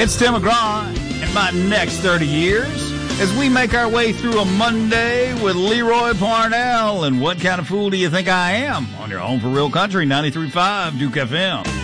It's Tim McGraw in my next 30 years as we make our way through a Monday with Leroy Parnell. And what kind of fool do you think I am? On your home for real country, 93.5 Duke FM.